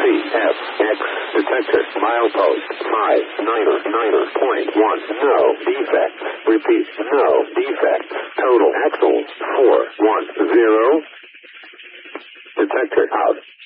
CFX detector. Milepost 599.1. No defects. Repeat, no defects. Total axles 410. Detector out.